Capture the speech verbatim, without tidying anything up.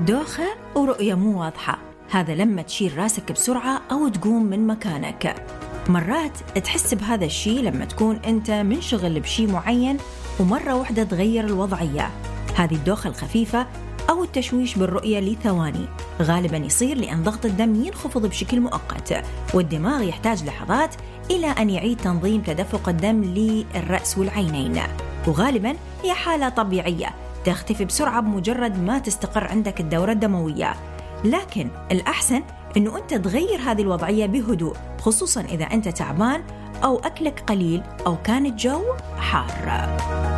دوخة ورؤية مو واضحة، هذا لما تشيل راسك بسرعة أو تقوم من مكانك. مرات تحس بهذا الشيء لما تكون أنت منشغل بشيء معين ومرة واحدة تغير الوضعية، هذه الدوخة الخفيفة أو التشويش بالرؤية لثواني. غالباً يصير لأن ضغط الدم ينخفض بشكل مؤقت، والدماغ يحتاج لحظات إلى أن يعيد تنظيم تدفق الدم للرأس والعينين. وغالباً هي حالة طبيعية تختفي بسرعة بمجرد ما تستقر عندك الدورة الدموية، لكن الأحسن أنه أنت تغير هذه الوضعية بهدوء، خصوصاً إذا أنت تعبان أو أكلك قليل أو كان الجو حار.